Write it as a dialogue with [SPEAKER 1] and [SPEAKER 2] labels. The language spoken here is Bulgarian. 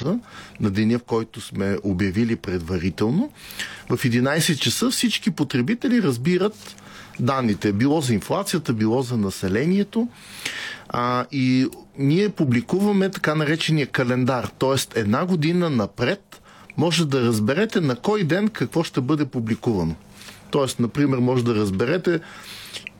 [SPEAKER 1] часа, на деня, в който сме обявили предварително, в 11 часа всички потребители разбират данните. Било за инфлацията, било за населението. И ние публикуваме така наречения календар. Т.е. една година напред може да разберете на кой ден какво ще бъде публикувано. Тоест, например, може да разберете